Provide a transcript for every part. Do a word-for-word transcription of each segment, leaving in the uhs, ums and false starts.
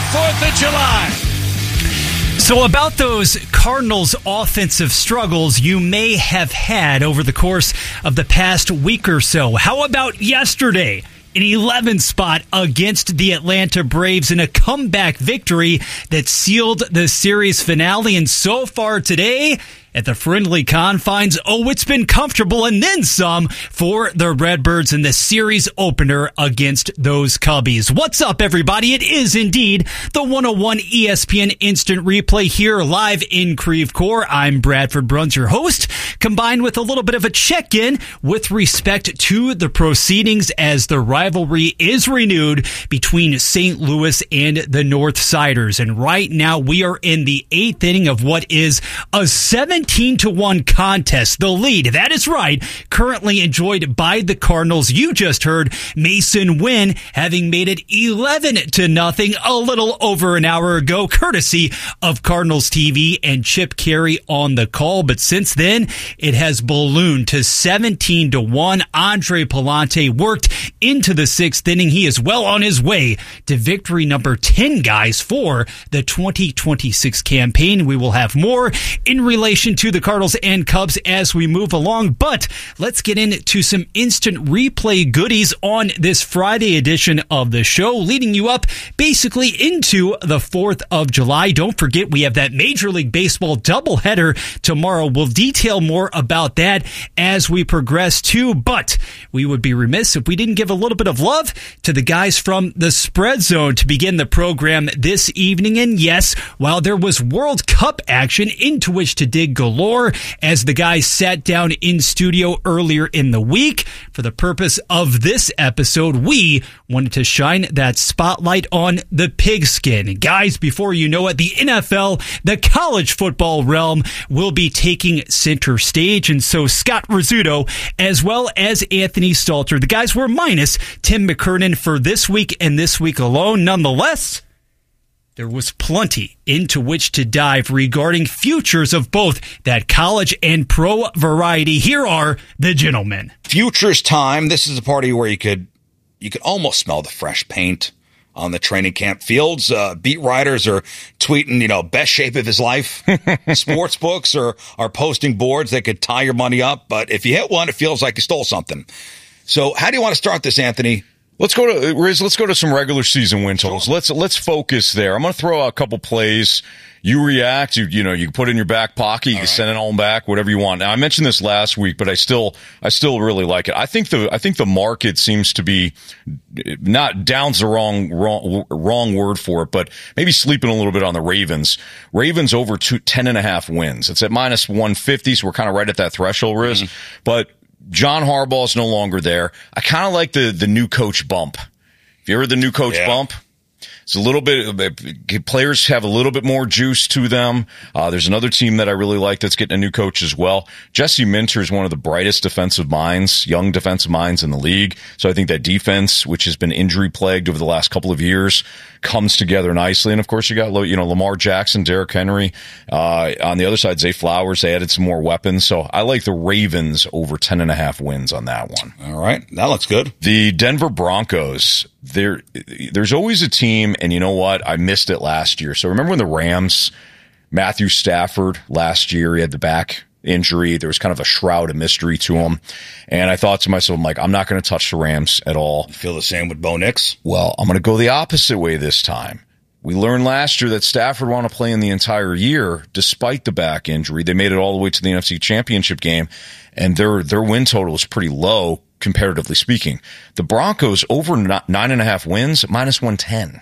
fourth of July. So about those Cardinals offensive struggles you may have had over the course of the past week or so. How about yesterday? An eleven spot against the Atlanta Braves in a comeback victory that sealed the series finale. And so far today, at the friendly confines, oh, it's been comfortable and then some for the Redbirds in the series opener against those Cubbies. What's up, everybody? It is indeed the one oh one E S P N Instant Replay here live in Creve Coeur. I'm Bradford Bruns, your host, combined with a little bit of a check-in with respect to the proceedings as the rivalry is renewed between Saint Louis and the Northsiders. And right now we are in the eighth inning of what is a seven seventeen to one contest. The lead, that is right, currently enjoyed by the Cardinals. You just heard Mason Wynn having made it eleven to nothing a little over an hour ago, courtesy of Cardinals T V and Chip Carey on the call. But since then, it has ballooned to seventeen to one. Andre Pallante worked into the sixth inning. He is well on his way to victory number ten, guys, for the twenty twenty-six campaign. We will have more in relation to the Cardinals and Cubs as we move along, but let's get into some instant replay goodies on this Friday edition of the show, leading you up basically into the fourth of July. Don't forget, we have that Major League Baseball doubleheader tomorrow. We'll detail more about that as we progress too, but we would be remiss if we didn't give a little bit of love to the guys from the Spread Zone to begin the program this evening. And yes, while there was World Cup action into which to dig galore as the guys sat down in studio earlier in the week, for the purpose of this episode, we wanted to shine that spotlight on the pigskin. Guys, before you know it, the N F L, the college football realm, will be taking center stage. And so Scott Rizzuto, as well as Anthony Stalter, the guys were minus Tim McKernan for this week and this week alone. Nonetheless, there was plenty into which to dive regarding futures of both that college and pro variety. Here are the gentlemen. Futures time. This is a party where you could you could almost smell the fresh paint on the training camp fields. Uh, beat writers are tweeting, you know, best shape of his life. Sports books are, are posting boards that could tie your money up. But if you hit one, it feels like you stole something. So how do you want to start this, Anthony? Let's go to Riz. Let's go to some regular season win totals. Sure. Let's let's focus there. I'm going to throw out a couple plays. You react. You you know you can put it in your back pocket. You All can right. send it home back. Whatever you want. Now I mentioned this last week, but I still I still really like it. I think the I think the market seems to be not down's the wrong wrong wrong word for it, but maybe sleeping a little bit on the Ravens. Ravens over two, ten and a half wins. It's at minus one fifty, so we're kind of right at that threshold, Riz. Mm-hmm. But John Harbaugh is no longer there. I kind of like the, the new coach bump. If you heard the new coach yeah. bump, it's a little bit, players have a little bit more juice to them. Uh, there's another team that I really like that's getting a new coach as well. Jesse Minter is one of the brightest defensive minds, young defensive minds in the league. So I think that defense, which has been injury plagued over the last couple of years, comes together nicely. And of course, you got, you know, Lamar Jackson, Derrick Henry. Uh, on the other side, Zay Flowers, they added some more weapons. So I like the Ravens over ten and a half wins on that one. All right. That looks good. The Denver Broncos, there, there's always a team, and you know what? I missed it last year. So remember when the Rams, Matthew Stafford last year, he had the back injury. There was kind of a shroud of mystery to him. And I thought to myself, I'm like, I'm not going to touch the Rams at all. You feel the same with Bo Nix? Well, I'm going to go the opposite way this time. We learned last year that Stafford wanted to play in the entire year despite the back injury. They made it all the way to the N F C Championship game, and their their win total was pretty low, comparatively speaking. The Broncos over nine and a half wins, minus one ten.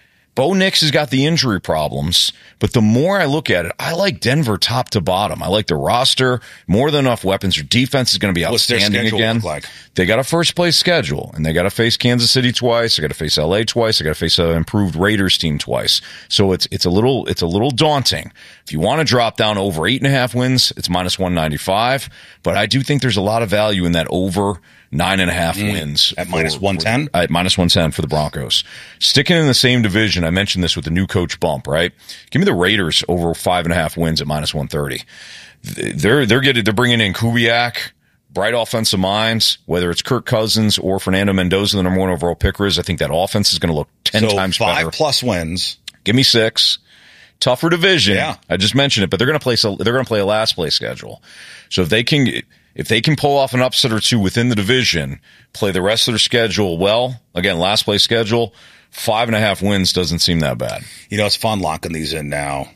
Bo Nix has got the injury problems, but the more I look at it, I like Denver top to bottom. I like the roster, more than enough weapons. Their defense is going to be outstanding again. Look like? They got a first place schedule, and they got to face Kansas City twice. They got to face L A twice. They got to face an improved Raiders team twice. So it's it's a little it's a little daunting. If you want to drop down over eight and a half wins, it's minus one ninety five. But I do think there's a lot of value in that over nine and a half mm, wins at minus one ten. At minus one ten for the Broncos. Sticking in the same division, I mentioned this with the new coach bump, right? Give me the Raiders over five and a half wins at minus one thirty. They're they're getting they're bringing in Kubiak, bright offensive minds. Whether it's Kirk Cousins or Fernando Mendoza, the number one overall picker is. I think that offense is going to look ten so times five better. Plus wins. Give me six. Tougher division. Yeah. I just mentioned it, but they're going to play. So they're going to play a last place schedule. So if they can, if they can pull off an upset or two within the division, play the rest of their schedule well. Again, last place schedule. Five and a half wins doesn't seem that bad. You know, it's fun locking these in now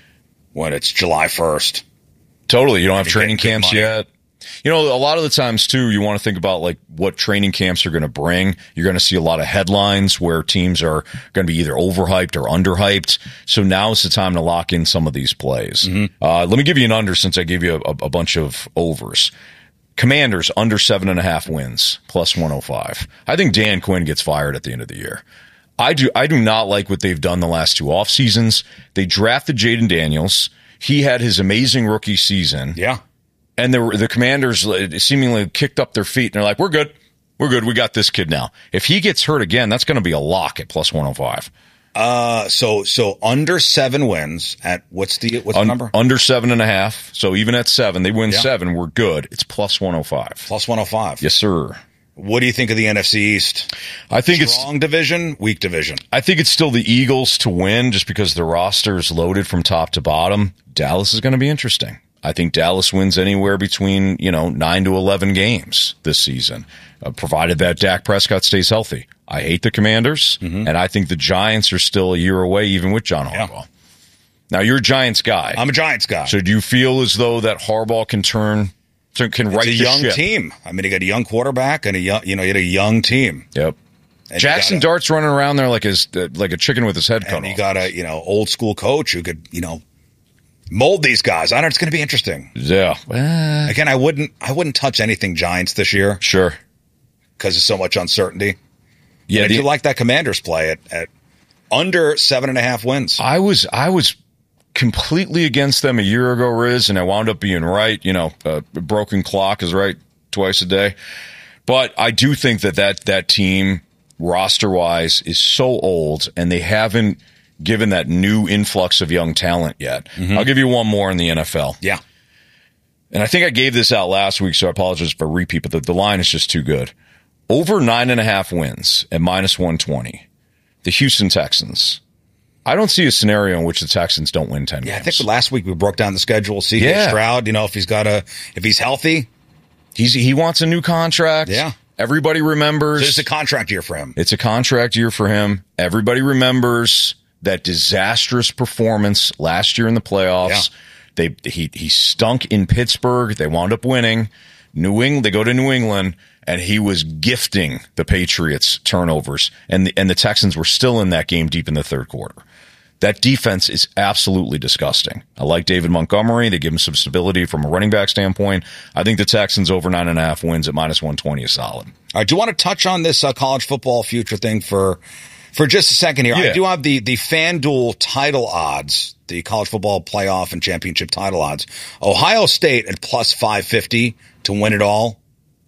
when it's July first. Totally. You don't have training get good camps money. yet. You know, a lot of the times, too, you want to think about like what training camps are going to bring. You're going to see a lot of headlines where teams are going to be either overhyped or underhyped. So now's the time to lock in some of these plays. Mm-hmm. Uh, let me give you an under since I gave you a, a bunch of overs. Commanders under seven and a half wins, plus one oh five. I think Dan Quinn gets fired at the end of the year. I do, I do not like what they've done the last two off seasons. They drafted Jaden Daniels. He had his amazing rookie season. Yeah. And the the Commanders seemingly kicked up their feet, and they're like, we're good. We're good. We got this kid now. If he gets hurt again, that's going to be a lock at plus one oh five. Uh, so so under seven wins at what's the what's Un, the number? Under seven and a half. So even at seven, they win Yeah. seven. We're good. It's plus one oh five. Plus one oh five. Yes, sir. What do you think of the N F C East? I think it's Strong division, weak division. I think it's still the Eagles to win just because the roster is loaded from top to bottom. Dallas is going to be interesting. I think Dallas wins anywhere between, you know, nine to eleven games this season, uh, provided that Dak Prescott stays healthy. I hate the Commanders, mm-hmm. and I think the Giants are still a year away, even with John Harbaugh. Yeah. Now, you're a Giants guy. I'm a Giants guy. So do you feel as though that Harbaugh can turn, can right the ship? It's a young ship? team. I mean, you got a young quarterback and a young, you know, you had a young team. Yep. And Jackson gotta, Dart's running around there like his, uh, like a chicken with his head cut off. And you got a, you know, old school coach who could, you know, mold these guys. I don't know. It's going to be interesting. Yeah. Uh, Again, I wouldn't. I wouldn't touch anything Giants this year. Sure. Because of so much uncertainty. Yeah. Did you like that Commanders play at, at under seven and a half wins? I was. I was completely against them a year ago, Riz, and I wound up being right. You know, a broken clock is right twice a day. But I do think that that that team roster wise is so old, and they haven't given that new influx of young talent yet. Mm-hmm. I'll give you one more in the N F L. Yeah. And I think I gave this out last week, so I apologize for a repeat, but the, the line is just too good. Over nine and a half wins at minus one twenty. The Houston Texans. I don't see a scenario in which the Texans don't win ten yeah, games. I think last week we broke down the schedule. C J Yeah. Stroud, you know, if he's got a, if he's healthy. He's, he wants a new contract. Yeah. Everybody remembers. It's a contract year for him. It's a contract year for him. Everybody remembers that disastrous performance last year in the playoffs. Yeah. They he he stunk in Pittsburgh. They wound up winning. New England. They go to New England, and he was gifting the Patriots turnovers, and the, and the Texans were still in that game deep in the third quarter. That defense is absolutely disgusting. I like David Montgomery. They give him some stability from a running back standpoint. I think the Texans over nine and a half wins at minus one twenty is solid. All right, do you want to touch on this uh, college football future thing for for just a second here? Yeah. I do have the the FanDuel title odds, the college football playoff and championship title odds. Ohio State at plus five fifty to win it all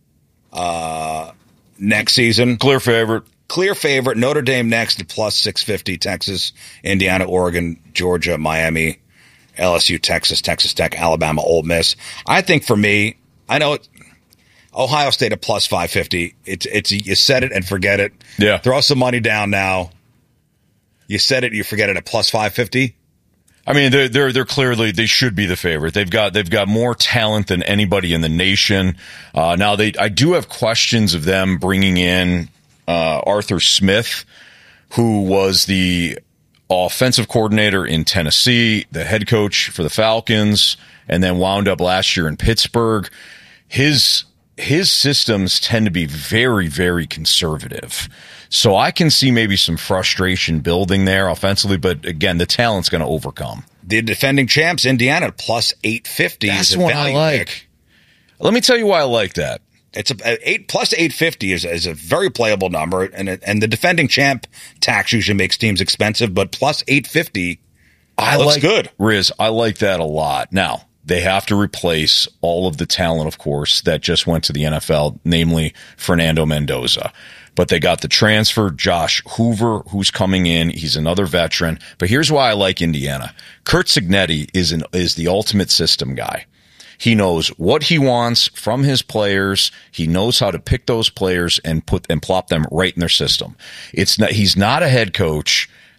uh, next season. Clear favorite. Clear favorite. Notre Dame next at plus six fifty. Texas, Indiana, Oregon, Georgia, Miami, L S U, Texas, Texas Tech, Alabama, Ole Miss. I think for me, I know it, Ohio State at plus five fifty. It's, it's, you set it and forget it. Yeah. Throw some money down now. You set it, you forget it at plus five fifty. I mean, they're, they're, they're clearly, they should be the favorite. They've got, they've got more talent than anybody in the nation. Uh, now they, I do have questions of them bringing in, uh, Arthur Smith, who was the offensive coordinator in Tennessee, the head coach for the Falcons, and then wound up last year in Pittsburgh. His, his systems tend to be very, very conservative. So I can see maybe some frustration building there offensively, but again, the talent's going to overcome. The defending champs, Indiana, at plus eight fifty. That's is a what I value like. pick. Let me tell you why I like that. It's a, a eight plus eight fifty is, is a very playable number, and it, and the defending champ tax usually makes teams expensive, but plus eight fifty, I looks like, good. Riz, I like that a lot. Now, they have to replace all of the talent, of course, that just went to the N F L, namely Fernando Mendoza. But they got the transfer, Josh Hoover, who's coming in. He's another veteran. But here's why I like Indiana. Kurt Cignetti is an is the ultimate system guy. He knows what he wants from his players. He knows how to pick those players and put and plop them right in their system. It's not, he's not a head coach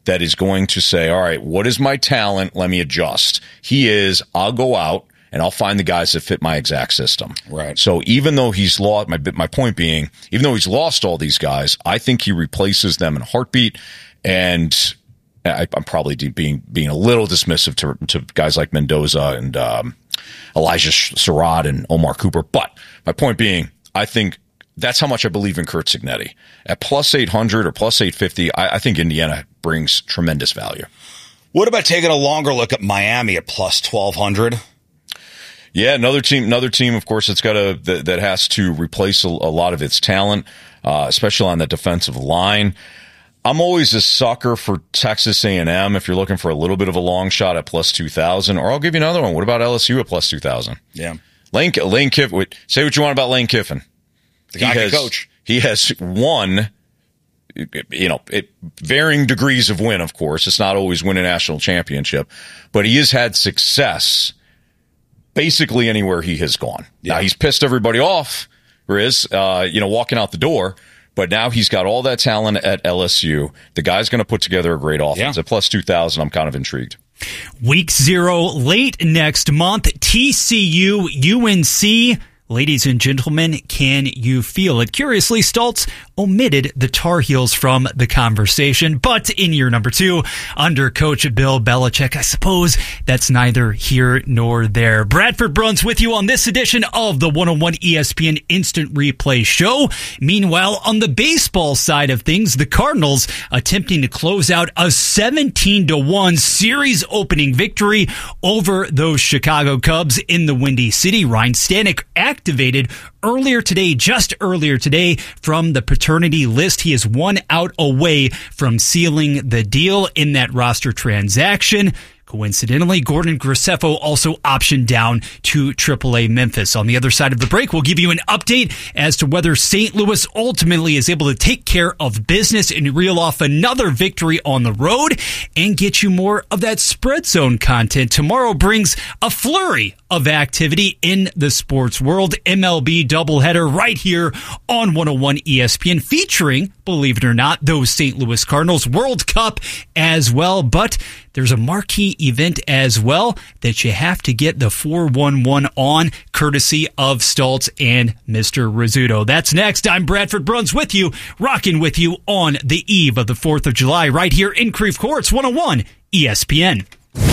that is going to say, all right, what is my talent? Let me adjust. He is, I'll go out and I'll find the guys that fit my exact system. Right. So even though he's lost, my, my point being, even though he's lost all these guys, I think he replaces them in a heartbeat. And I, I'm probably being being a little dismissive to, to guys like Mendoza and um, Elijah Surratt and Omar Cooper. But my point being, I think that's how much I believe in Curt Cignetti. At plus eight hundred or plus eight fifty, I, I think Indiana brings tremendous value. What about taking a longer look at Miami at plus twelve hundred? Yeah, another team, another team, of course, that's got a, that, that has to replace a, a lot of its talent, uh, especially on the defensive line. I'm always a sucker for Texas A and M if you're looking for a little bit of a long shot at plus two thousand, or I'll give you another one. What about L S U at plus two thousand? Yeah. Lane, Lane Kiffin, say what you want about Lane Kiffin. The guy he has, can coach. He has won, you know, it, varying degrees of win, of course. It's not always win a national championship, but he has had success basically anywhere he has gone. Yeah. Now, he's pissed everybody off, Riz, uh, you know, walking out the door. But now he's got all that talent at L S U. The guy's going to put together a great offense. Yeah. At plus two thousand, I'm kind of intrigued. Week zero, late next month, T C U, U N C. Ladies and gentlemen, can you feel it? Curiously, Stultz omitted the Tar Heels from the conversation. But in year number two, under Coach Bill Belichick, I suppose that's neither here nor there. Bradford Bruns with you on this edition of the one oh one E S P N Instant Replay Show. Meanwhile, on the baseball side of things, the Cardinals attempting to close out a seventeen to one series opening victory over those Chicago Cubs in the Windy City. Ryan Stanek activated earlier today, just earlier today, from the paternity list. He is one out away from sealing the deal in that roster transaction. Coincidentally, Gordon Graceffo also optioned down to triple A Memphis. On the other side of the break, we'll give you an update as to whether Saint Louis ultimately is able to take care of business and reel off another victory on the road and get you more of that spread zone content. Tomorrow brings a flurry of activity in the sports world. M L B doubleheader right here on one oh one E S P N featuring, believe it or not, those Saint Louis Cardinals. World Cup as well, but there's a marquee event as well that you have to get the four one one on, courtesy of Stultz and Mister Rizzuto. That's next. I'm Bradford Bruns with you, rocking with you on the eve of the fourth of July right here in Creve Courts, one oh one E S P N.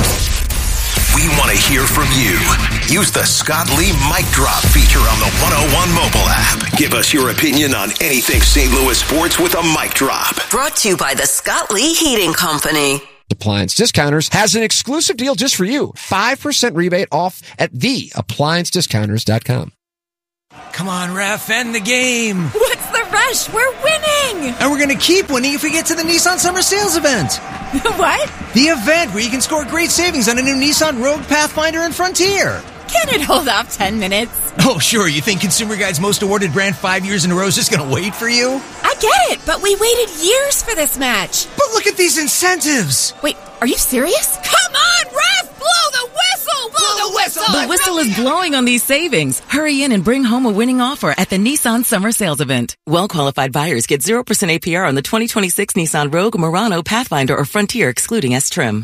We want to hear from you. Use the Scott Lee Mic Drop feature on the one oh one mobile app. Give us your opinion on anything Saint Louis sports with a mic drop. Brought to you by the Scott Lee Heating Company. Appliance Discounters has an exclusive deal just for you. five percent rebate off at the appliance discounters dot com. Come on, ref, end the game. What's the rush? We're winning. And we're going to keep winning if we get to the Nissan Summer Sales event. What? The event where you can score great savings on a new Nissan Rogue, Pathfinder, and Frontier. Can it hold off ten minutes? Oh, sure. You think Consumer Guide's most awarded brand five years in a row is just going to wait for you? I get it, but we waited years for this match. But look at these incentives. Wait, are you serious? Come on, ref! Blow the whistle! Blow, Blow the whistle! The whistle is blowing on these savings. Hurry in and bring home a winning offer at the Nissan Summer Sales Event. Well-qualified buyers get zero percent A P R on the twenty twenty-six Nissan Rogue, Murano, Pathfinder, or Frontier, excluding S-Trim.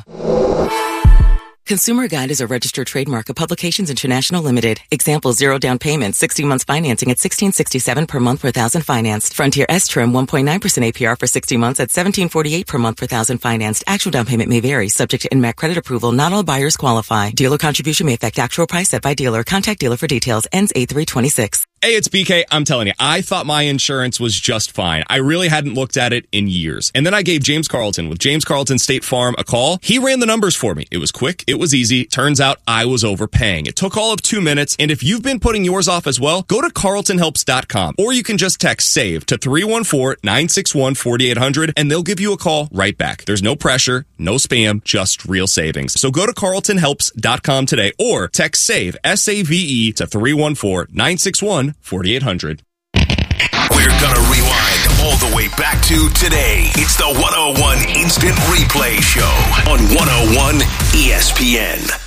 Consumer Guide is a registered trademark of Publications International Limited. Example, zero down payment, sixty months financing at sixteen sixty-seven per month per thousand financed. Frontier S-Trim, one point nine percent A P R for sixty months at seventeen forty-eight per month per thousand financed. Actual down payment may vary, subject to N M A C credit approval. Not all buyers qualify. Dealer contribution may affect actual price set by dealer. Contact dealer for details. Ends eight three twenty-six. Hey, it's B K. I'm telling you, I thought my insurance was just fine. I really hadn't looked at it in years. And then I gave James Carlton with James Carlton State Farm a call. He ran the numbers for me. It was quick. It was easy. Turns out I was overpaying. It took all of two minutes. And if you've been putting yours off as well, go to carlton helps dot com. Or you can just text SAVE to three one four, nine six one, four eight zero zero and they'll give you a call right back. There's no pressure, no spam, just real savings. So go to carlton helps dot com today or text SAVE, S A V E, to three one four, nine six one, four eight zero zero. We're gonna rewind all the way back to today. It's the one oh one Instant Replay Show on one oh one E S P N.